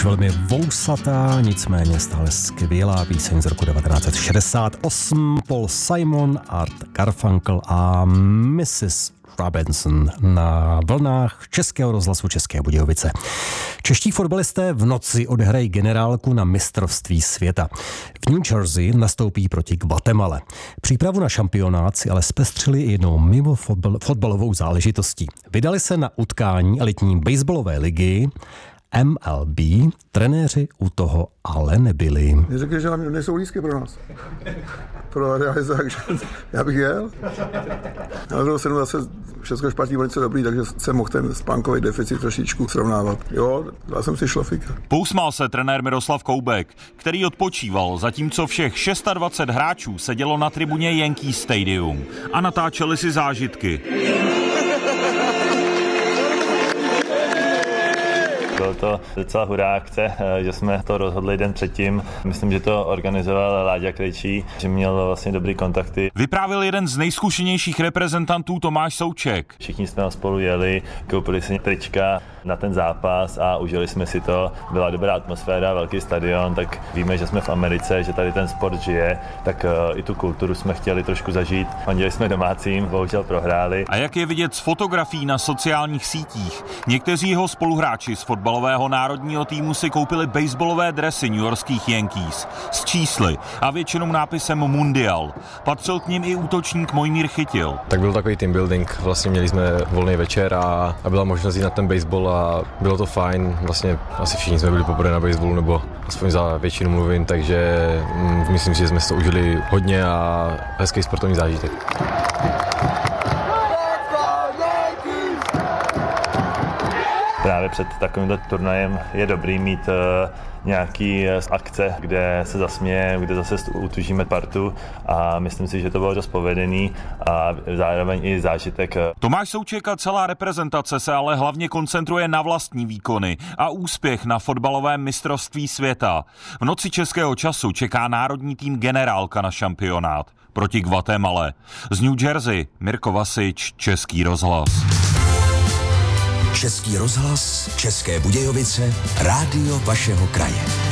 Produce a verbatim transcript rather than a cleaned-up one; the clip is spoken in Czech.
Už velmi vousatá, nicméně stále skvělá píseň z roku devatenáct set šedesát osm. Paul Simon, Art Garfunkel a missus Robinson na vlnách Českého rozhlasu České Budějovice. Čeští fotbalisté v noci odehrají generálku na mistrovství světa. V New Jersey nastoupí proti Guatemale. Přípravu na šampionát si ale zpestřili i jednou mimo fotbal, fotbalovou záležitostí. Vydali se na utkání elitní baseballové ligy M L B, trenéři u toho ale nebyli. Řekli, že nám nejsou lístky pro nás. Pro realizaci, takže já bych jel. Na druhou stranu zase všechno špatný, velice dobrý, takže jsem mohl ten spánkový deficit trošičku srovnávat. Jo, dal jsem si šlofíka. Pousmál se trenér Miroslav Koubek, který odpočíval, zatímco všech dvacet šest hráčů sedělo na tribuně Yankee Stadium a natáčeli si zážitky. Bylo to docela hurá akce, že jsme to rozhodli den předtím. Myslím, že to organizoval Láďa Krejčí, že měl vlastně dobrý kontakty. Vyprávěl jeden z nejzkušenějších reprezentantů Tomáš Souček. Všichni jsme spolu jeli, koupili si trička na ten zápas a užili jsme si to. Byla dobrá atmosféra, velký stadion, tak víme, že jsme v Americe, že tady ten sport žije, tak uh, i tu kulturu jsme chtěli trošku zažít. Fandili jsme domácím, bohužel prohráli. A jak je vidět z fotografií na sociálních sítích, někteří jeho spoluhráči z fotbalového národního týmu si koupili baseballové dresy newyorských Yankees s čísly a většinou nápisem Mundial. Patřil k nim i útočník Mojmír Chytil. Tak byl takový team building, vlastně měli jsme volný večer a, a byla možnost jít na ten baseball a bylo to fajn. Vlastně asi všichni jsme byli poprvé na baseballu, nebo aspoň za většinu mluvím, takže mm, myslím si, že jsme si to užili hodně a hezký sportovní zážitek. Právě před takovýmto turnajem je dobrý mít uh, nějaký akce, kde se zasměje, kde zase utužíme partu a myslím si, že to bylo dost povedený a zároveň i zážitek. Tomáš Souček a celá reprezentace se ale hlavně koncentruje na vlastní výkony a úspěch na fotbalovém mistrovství světa. V noci českého času čeká národní tým generálka na šampionát proti Guatemale. Z New Jersey Mirko Vasič, Český rozhlas. Český rozhlas, České Budějovice, rádio vašeho kraje.